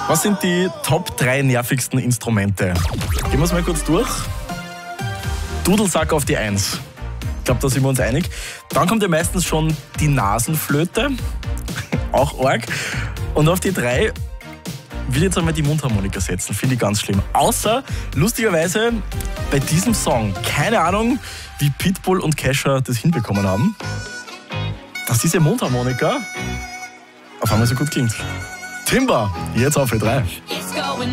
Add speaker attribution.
Speaker 1: Was sind die Top 3 nervigsten Instrumente? Gehen wir es mal kurz durch. Dudelsack auf die 1. Ich glaube, da sind wir uns einig. Dann kommt ja meistens schon die Nasenflöte. Auch arg. Und auf die 3 will ich jetzt einmal die Mundharmonika setzen. Finde ich ganz schlimm. Außer, lustigerweise, bei diesem Song, keine Ahnung, wie Pitbull und Kesha das hinbekommen haben, dass diese Mundharmonika auf einmal so gut klingt. Timber, jetzt auf für 3.